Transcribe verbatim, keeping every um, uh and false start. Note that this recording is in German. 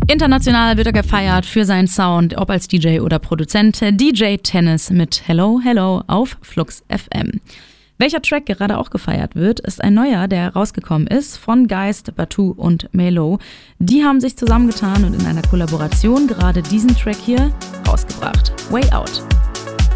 International wird er gefeiert für seinen Sound, ob als D J oder Produzent. D J Tennis mit Hello, Hello auf Flux F M. Welcher Track gerade auch gefeiert wird, ist ein neuer, der rausgekommen ist von Geist, Batu und Melo. Die haben sich zusammengetan und in einer Kollaboration gerade diesen Track hier rausgebracht. Way Out.